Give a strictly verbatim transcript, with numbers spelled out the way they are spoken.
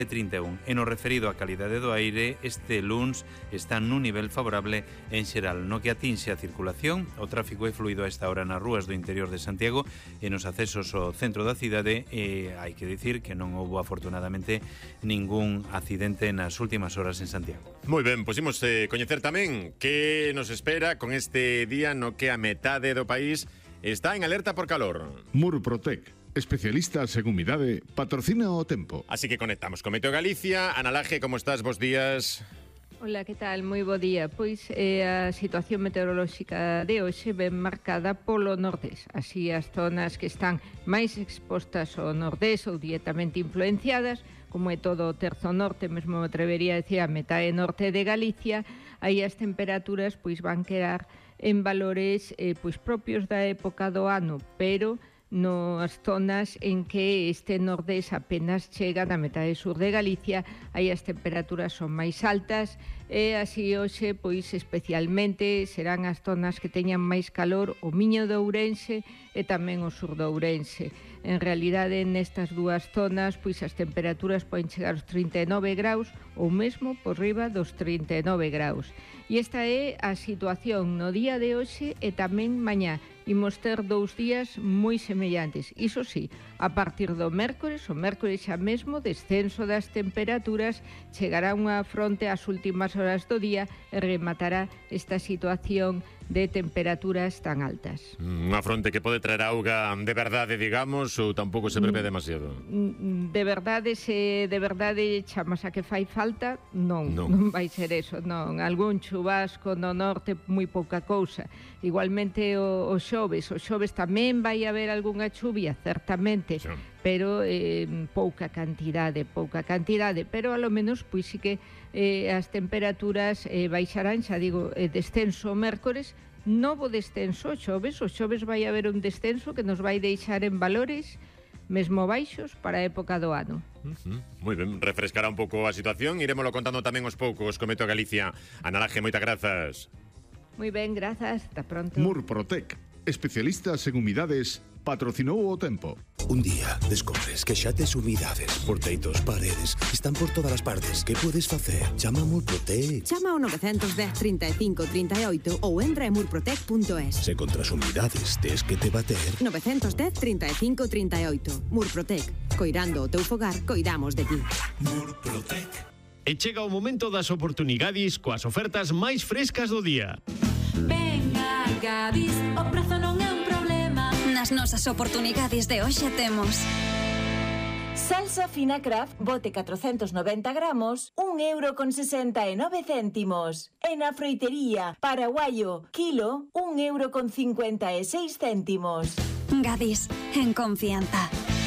trinta e un. E no referido á calidade do aire, este luns está nun nivel favorable en xeral. No que atinxe a circulación, o tráfico é fluido a esta hora nas rúas do interior de Santiago e nos accesos ao centro da cidade, e hai que dicir que non houbo afortunadamente ningún accidente nas últimas horas en Santiago. Moi ben, pois imos eh, coñecer tamén que nos espera con este día no que a metade do país está en alerta por calor. Murprotec, especialistas en humidade, patrocina o tempo. Así que conectamos con Meteo Galicia. Ana Laje, como estás? Bos días. Hola, que tal? Moi bo día. Pois eh, a situación meteorolóxica de hoxe ven marcada polo nordés. Así as zonas que están máis expostas ao nordés ou directamente influenciadas, como é todo o terzo norte, mesmo me atrevería a decir a metade norte de Galicia, aí as temperaturas pois van quedar en valores eh, pois propios da época do ano, pero nas zonas en que este nordés apenas chega na metade sur de Galicia, aí as temperaturas son máis altas e así hoxe, pois especialmente serán as zonas que teñan máis calor o Miño de Ourense e tamén o sur de Ourense. En realidade, nestas dúas zonas, pois as temperaturas poden chegar aos trinta e nove graus ou mesmo por riba dos trinta e nove graus. E esta é a situación no día de hoxe e tamén mañá. Imos ter dous días moi semellantes. Iso sí, a partir do mércores, o mércores xa mesmo, descenso das temperaturas, chegará unha fronte ás últimas horas do día e rematará esta situación de temperaturas tan altas. Unha fronte que pode traer auga de verdade, digamos, ou tampouco se prevé demasiado? De verdade, se de verdade chamas a que fai falta, non, non, non vai ser eso, non. Algún chubasco no norte, moi pouca cousa. Igualmente o, o xoves, o xoves tamén vai haber algunha chuvia, certamente, sí, pero eh, pouca cantidade, pouca cantidade, pero a lo menos pois sí que eh, as temperaturas eh, baixarán, xa digo, eh, descenso o mércores, novo descenso o xoves, o xoves vai haber un descenso que nos vai deixar en valores mesmo baixos para a época do ano. Uh-huh. Moi ben, refrescará un pouco a situación, iremoslo contando tamén aos poucos con Meteo Galicia. Ana Laje, moitas grazas. Moi ben, grazas, ata pronto. Murprotec, especialistas en humidades, patrocinou o tempo. Un día descobres que xa tes humidades por teitos, paredes, están por todas as partes. Que podes facer? Chama a Murprotec. Chama ao nove un cero, trinta e cinco, trinta e oito ou entra en murprotec punto es. Se contra as humidades tes que te bater. nove un cero, trinta e cinco, trinta e oito. Murprotec. Coirando o teu fogar, coidamos de ti. Murprotec. E chega o momento das oportunidades coas ofertas máis frescas do día. Venga, Gadis, o prezo non é un problema. Nas nosas oportunidades de hoxe temos salsa fina Kraft, bote catrocentos noventa gramos, un euro con sesenta e nove céntimos. E na froitería, paraguayo, kilo, un euro con cincuenta e seis céntimos. Gadis, en confianza.